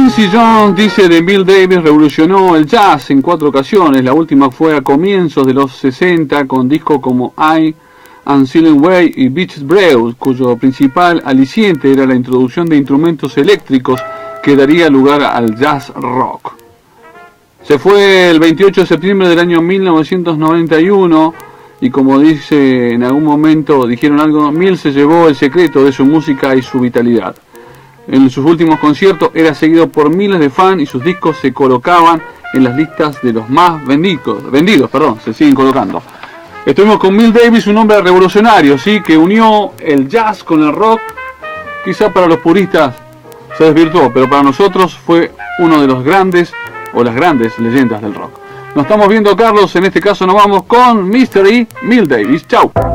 Quincy Jones dice de Miles Davis: revolucionó el jazz en 4 ocasiones. La última fue a comienzos de los 60 con discos como I and Silent Way y Beach Brew, cuyo principal aliciente era la introducción de instrumentos eléctricos que daría lugar al jazz rock. Se fue el 28 de septiembre del año 1991 y, como dice en algún momento, dijeron algo, Miles se llevó el secreto de su música y su vitalidad. En sus últimos conciertos era seguido por miles de fans y sus discos se colocaban en las listas de los más vendidos, se siguen colocando. Estuvimos con Miles Davis, un hombre revolucionario, ¿sí? Que unió el jazz con el rock. Quizá para los puristas se desvirtuó, pero para nosotros fue uno de los grandes o las grandes leyendas del rock. Nos estamos viendo, Carlos, en este caso nos vamos con Mystery Miles Davis. Chau.